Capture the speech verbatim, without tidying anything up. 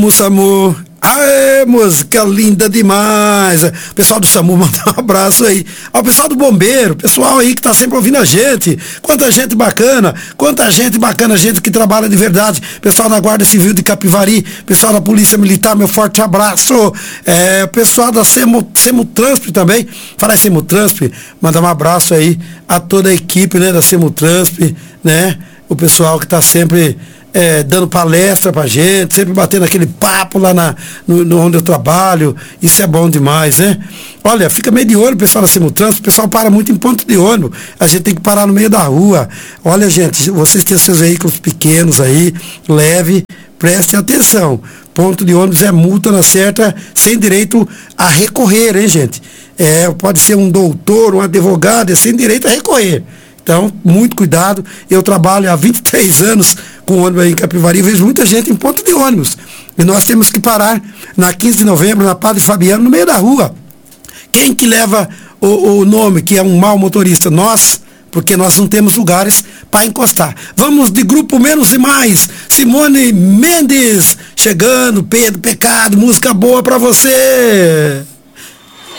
SAMU, aê, música linda demais. O pessoal do SAMU manda um abraço aí. Ao pessoal do bombeiro, pessoal aí que tá sempre ouvindo a gente. Quanta gente bacana, quanta gente bacana, gente que trabalha de verdade. Pessoal da Guarda Civil de Capivari, pessoal da Polícia Militar, meu forte abraço. É, pessoal da Semu, Semutransp também. Fala aí, Semutransp, manda um abraço aí a toda a equipe, né, da Semutransp, né? O pessoal que tá sempre É, dando palestra pra gente, sempre batendo aquele papo lá na, no, no onde eu trabalho. Isso é bom demais, né? Olha, fica meio de olho, pessoal da Semutrans, o pessoal para muito em ponto de ônibus, a gente tem que parar no meio da rua. Olha, gente, vocês têm seus veículos pequenos aí, leve, preste atenção. Ponto de ônibus é multa na certa, sem direito a recorrer, hein, gente? É, pode ser um doutor, um advogado, é sem direito a recorrer. Então, muito cuidado. Eu trabalho há vinte e três anos com ônibus aí em Capivari e vejo muita gente em ponto de ônibus. E nós temos que parar na quinze de novembro, na Padre Fabiano, no meio da rua. Quem que leva o, o nome, que é um mau motorista? Nós, porque nós não temos lugares para encostar. Vamos de Grupo Menos e Mais. Simone Mendes chegando, Pedro Pecado, música boa para você.